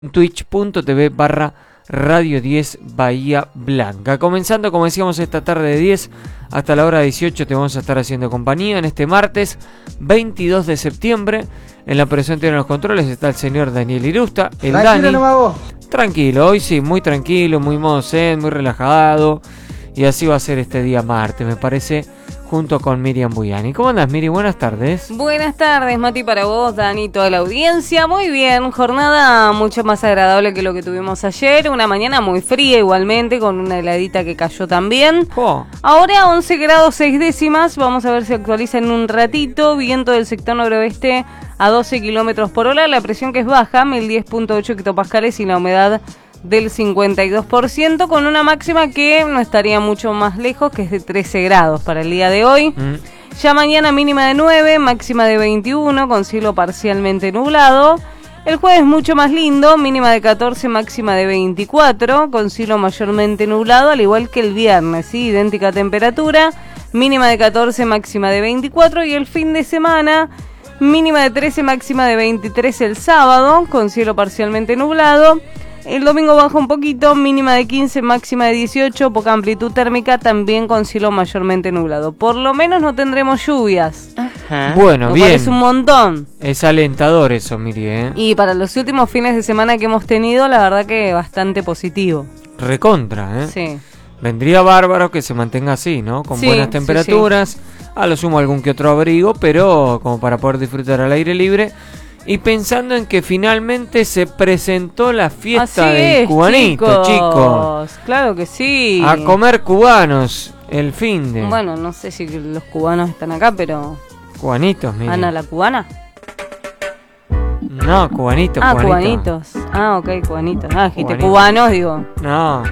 twitch.tv/Radio 10 Bahía Blanca. Comenzando, como decíamos, esta tarde de 10 hasta la hora 18 te vamos a estar haciendo compañía en este martes 22 de septiembre. En la presentación de los controles está el señor Daniel Irusta, el Tranquilo, Dani. Tranquilo, hoy sí, muy tranquilo, muy modo zen, muy relajado. Y así va a ser este día martes, me parece, junto con Miriam Buyani. ¿Cómo andas, Miri? Buenas tardes. Buenas tardes, Mati, para vos, Dani, toda la audiencia. Muy bien, jornada mucho más agradable que lo que tuvimos ayer. Una mañana muy fría igualmente, con una heladita que cayó también. Ahora 11 grados 6 décimas, vamos a ver si actualiza en un ratito. Viento del sector noroeste a 12 kilómetros por hora. La presión que es baja, 1010.8 hectopascales y la humedad del 52%, con una máxima que no estaría mucho más lejos, que es de 13 grados para el día de hoy. Ya mañana mínima de 9, máxima de 21, con cielo parcialmente nublado. El jueves mucho más lindo, mínima de 14, máxima de 24, con cielo mayormente nublado, al igual que el viernes, ¿sí? Idéntica temperatura, mínima de 14, máxima de 24, y el fin de semana mínima de 13, máxima de 23 el sábado, con cielo parcialmente nublado. El domingo baja un poquito, mínima de 15, máxima de 18, poca amplitud térmica, también con cielo mayormente nublado. Por lo menos no tendremos lluvias. Ajá. Bueno, bien. Es un montón. Es alentador eso, Miri, ¿eh? Y para los últimos fines de semana que hemos tenido, la verdad que bastante positivo. Recontra, ¿eh? Sí. Vendría bárbaro que se mantenga así, ¿no? Con buenas temperaturas, sí. A lo sumo algún que otro abrigo, pero como para poder disfrutar al aire libre. Y pensando en que finalmente se presentó la fiesta del cubanito, chicos. Claro que sí. A comer cubanos el fin de. Bueno, no sé si los cubanos están acá, pero. Cubanitos, mira. ¿Ana la cubana? No, cubanitos. Ah, cubanitos. Ah, ok, cubanitos. Ah, dijiste cubanos, digo. No.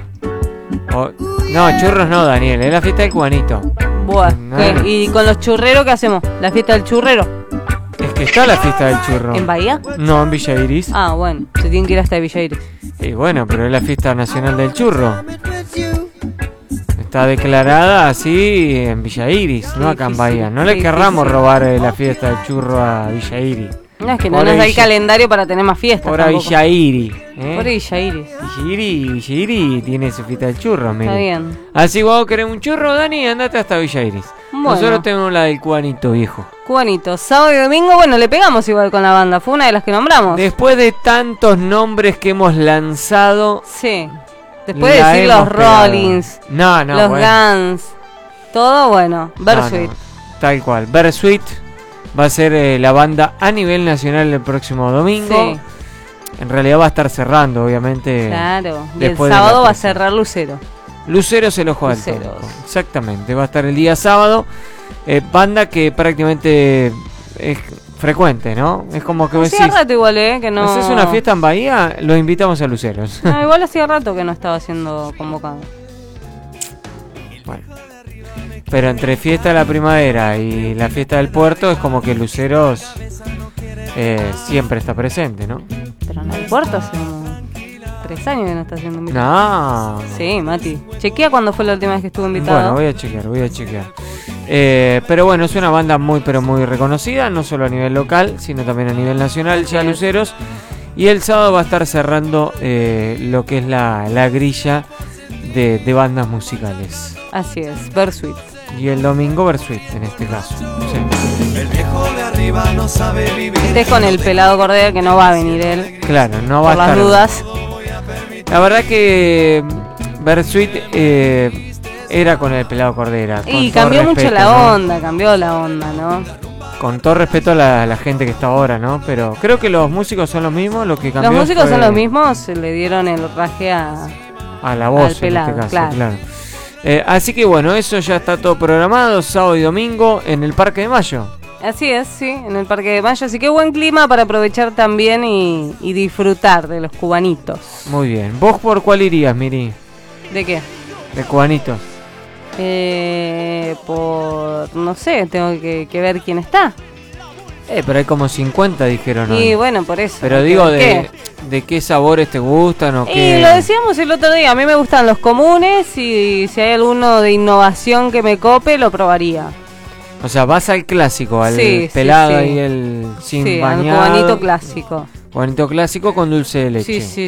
No, churros no, Daniel. Es la fiesta del cubanito. Buah, no. ¿Y con los churreros qué hacemos? ¿La fiesta del churrero? Es que está la fiesta del churro. ¿En Bahía? No, en Villa Iris. Ah, bueno, se tienen que ir hasta Villa Iris. Y bueno, pero es la fiesta nacional del churro. Está declarada así en Villa Iris, no acá en Bahía. No le querramos robar la fiesta del churro a Villa Iris. No, es que no nos da el calendario para tener más fiestas. Por Villa Iris. Por Villa Iris. Villa Iris tiene su fiesta del churro, mire. Está bien. Así vos querés un churro, Dani, andate hasta Villa Iris. Bueno. Nosotros tenemos la del cubanito viejo. Cubanito, sábado y domingo, bueno, le pegamos igual con la banda, fue una de las que nombramos. Después de tantos nombres que hemos lanzado. Sí. Después de decir los Rollins, los Guns, todo bueno. Bersuit. No. Tal cual, Bersuit va a ser la banda a nivel nacional el próximo domingo. Sí. En realidad va a estar cerrando, obviamente. Claro, y el sábado va a cerrar Lucero. Lucero se lo juega al tónico. Exactamente, va a estar el día sábado. Banda que prácticamente es frecuente, ¿no? Es como que hacía rato igual, que no. ¿Haces una fiesta en Bahía? Los invitamos a Luceros. No, igual hacía rato que no estaba siendo convocado. Bueno. Pero entre fiesta de la primavera y la fiesta del puerto es como que Luceros siempre está presente, ¿no? Pero en el puerto hace 3 años que no está haciendo invitado. No. Sí, Mati. Chequea cuándo fue la última vez que estuvo invitado. Bueno, voy a chequear. Pero bueno, es una banda muy pero muy reconocida, no solo a nivel local, sino también a nivel nacional, ya Luceros. Y el sábado va a estar cerrando lo que es la grilla de bandas musicales. Así es, Bersuit. Y el domingo Bersuit, en este caso. Sí. El viejo de arriba no sabe vivir. Este es con el pelado Cordera, que no va a venir él. Claro, no va a estar. Por las dudas. La verdad que Bersuit era con el pelado Cordera. Y cambió mucho la onda, ¿no? Con todo respeto a la gente que está ahora, ¿no? Pero creo que los músicos son los mismos, lo que cambió. Los músicos son los mismos, se le dieron el raje a la voz, al pelado, en este caso, claro. Así que bueno, eso ya está todo programado, sábado y domingo en el Parque de Mayo. Así es, sí, en el Parque de Mayo, así que buen clima para aprovechar también y disfrutar de los cubanitos. Muy bien, ¿vos por cuál irías, Miri? ¿De qué? De cubanitos. No sé, tengo que ver quién está. Pero hay como 50 dijeron hoy. Y bueno, por eso. Pero digo, ¿de qué sabores te gustan o qué? Y lo decíamos el otro día, a mí me gustan los comunes y si hay alguno de innovación que me cope, lo probaría. O sea, vas al clásico, al pelado y el sin bañado. al cubanito clásico. Cubanito clásico con dulce de leche. Sí, sí,